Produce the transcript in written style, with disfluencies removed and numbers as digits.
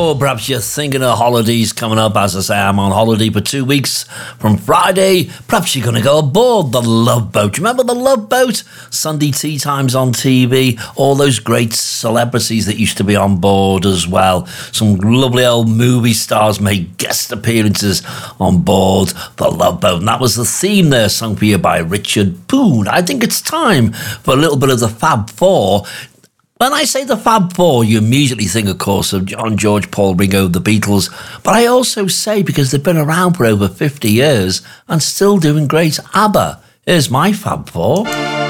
Or perhaps you're thinking of holidays coming up. As I say, I'm on holiday for 2 weeks from Friday. Perhaps you're going to go aboard the Love Boat. Remember the Love Boat? Sunday tea times on TV. All those great celebrities that used to be on board as well. Some lovely old movie stars made guest appearances on board the Love Boat. And that was the theme there, sung for you by Richard Boone. I think it's time for a little bit of the Fab Four. When I say the Fab Four, you immediately think, of course, of John, George, Paul, Ringo, the Beatles. But I also say, because they've been around for over 50 years and still doing great, ABBA. Here's my Fab Four.